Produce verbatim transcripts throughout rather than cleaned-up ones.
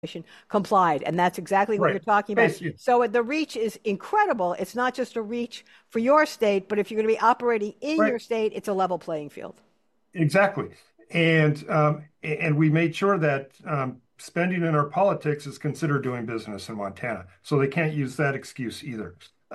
complied. And that's exactly what Right. you're talking about. Basically, So the reach is incredible. It's not just a reach for your state, but if you're going to be operating in right. your state, it's a level playing field. Exactly. And um, and we made sure that um, spending in our politics is considered doing business in Montana. So they can't use that excuse either.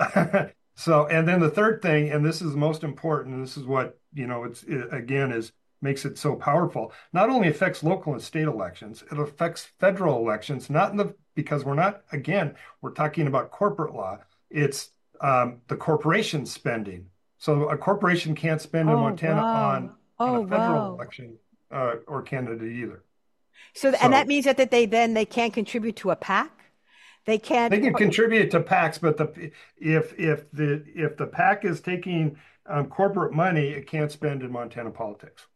So, and then the third thing, and this is the most important, and this is what, you know, it's it, again is makes it so powerful. Not only affects local and state elections, it affects federal elections, not in the because we're not, again, we're talking about corporate law. It's um, the corporation spending. So a corporation can't spend in Oh, Montana on wow. on Oh, a federal wow. election uh, or candidate either. So, and that So means that, that they then they can't contribute to a PAC. They can't. they can contribute to PACs, but the if if the if the PAC is taking um, corporate money, it can't spend in Montana politics.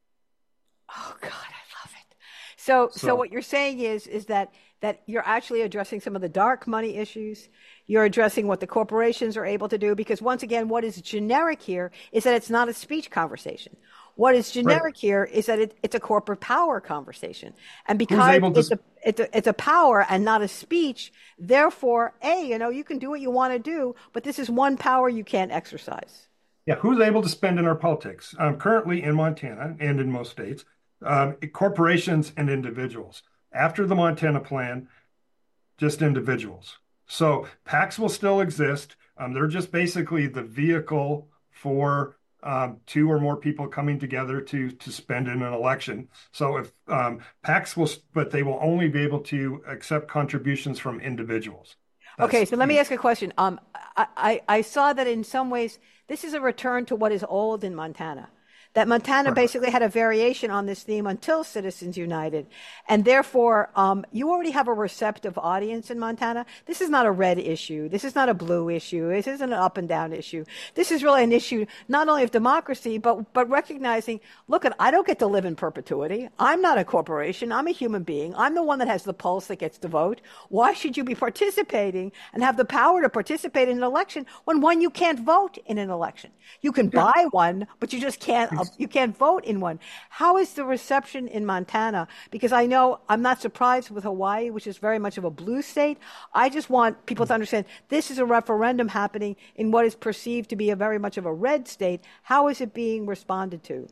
Oh God, I love it. So, so So what you're saying is, is that that you're actually addressing some of the dark money issues. You're addressing what the corporations are able to do, because once again, what is generic here is that it's not a speech conversation. What is right, generic here is that it, it's a corporate power conversation, and who's because able it's to a it's a it's a power and not a speech, therefore, a you know you can do what you want to do, but this is one power you can't exercise. yeah, who's able to spend in our politics? Um, currently in Montana and in most states, um, corporations and individuals. After the Montana plan, just individuals. So PACs will still exist. Um, they're just basically the vehicle for um, two or more people coming together to to spend in an election. So if um, PACs will, but they will only be able to accept contributions from individuals. Okay, That's so let me ask a question. Um, I, I, I saw that in some ways this is a return to what is old in Montana. That Montana correct. basically had a variation on this theme until Citizens United. And therefore, um, you already have a receptive audience in Montana. This is not a red issue. This is not a blue issue. This isn't an up and down issue. This is really an issue not only of democracy, but, but recognizing, look, I don't get to live in perpetuity. I'm not a corporation. I'm a human being. I'm the one that has the pulse that gets to vote. Why should you be participating and have the power to participate in an election when, one, you can't vote in an election? You can Yeah. buy one, but you just can't you can't vote in one. How is the reception in Montana? Because I know I'm not surprised with Hawaii, which is very much of a blue state. I just want people to understand this is a referendum happening in what is perceived to be a very much of a red state. How is it being responded to?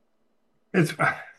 It's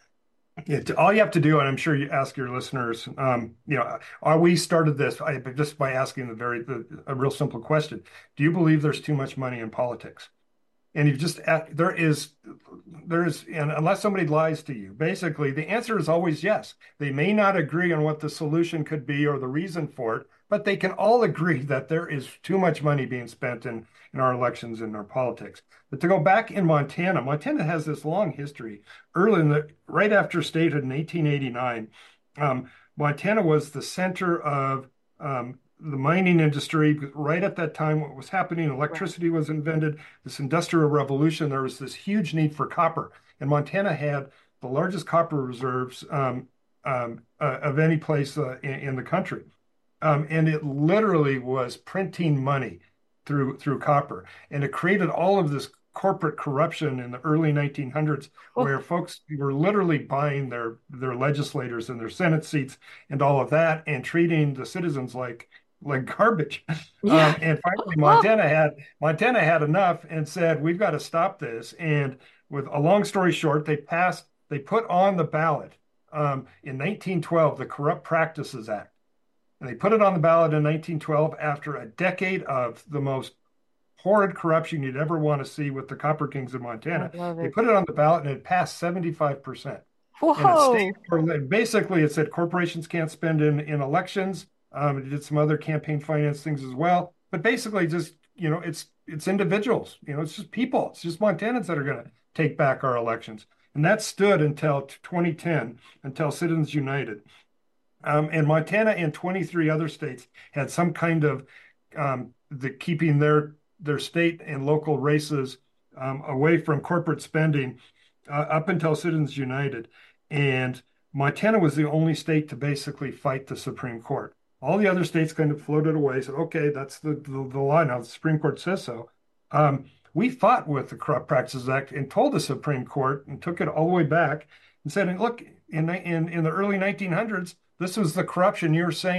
it, all you have to do, and I'm sure you ask your listeners, um, you know, are we started this I, just by asking the very the, a real simple question. Do you believe there's too much money in politics? And you just there is there is and unless somebody lies to you, basically the answer is always yes. They may not agree on what the solution could be or the reason for it, but they can all agree that there is too much money being spent in in our elections and our politics. But to go back in Montana, Montana has this long history. Early in the right after statehood in eighteen eighty-nine, um, Montana was the center of um, the mining industry. Right at that time, what was happening, Right. electricity was invented, this industrial revolution, there was this huge need for copper. And Montana had the largest copper reserves um, um, uh, of any place uh, in, in, the country. Um, and it literally was printing money through through copper. And it created all of this corporate corruption in the early nineteen hundreds Well, where folks were literally buying their their legislators and their Senate seats and all of that and treating the citizens like like garbage. yeah. Um, and finally, Oh, Montana had Montana had enough and said, "We've got to stop this." And with a long story short, they passed, they put on the ballot um, in nineteen twelve the Corrupt Practices Act, and they put it on the ballot in nineteen twelve after a decade of the most horrid corruption you'd ever want to see with the Copper Kings of I Montana. love They it. put it on the ballot and it passed seventy-five percent. And it stayed Whoa. for basically it said corporations can't spend in, in elections. Um, it did some other campaign finance things as well. But basically just, you know, it's it's individuals, you know, it's just people. It's just Montanans that are going to take back our elections. And that stood until twenty ten, until Citizens United. Um, and Montana and twenty-three other states had some kind of um, the keeping their their state and local races um, away from corporate spending uh, up until Citizens United. And Montana was the only state to basically fight the Supreme Court. All the other states kind of floated away, said, okay, that's the, the, the law now. The Supreme Court says so. Um, we fought with the Corrupt Practices Act and told the Supreme Court and took it all the way back and said, look, in, in, in the early nineteen hundreds, this was the corruption you were saying